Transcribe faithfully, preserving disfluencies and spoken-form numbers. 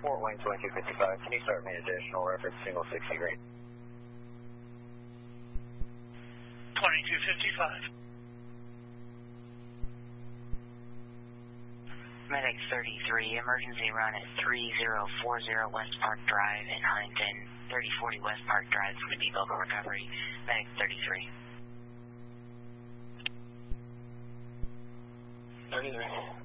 Fort Wayne twenty-two fifty-five, can you start me additional reference single sixty green? twenty-two fifty-five. Medic thirty-three, emergency run at three zero four zero West Park Drive in Huntington, thirty forty West Park Drive for the depot recovery. Medic thirty-three. thirty-three.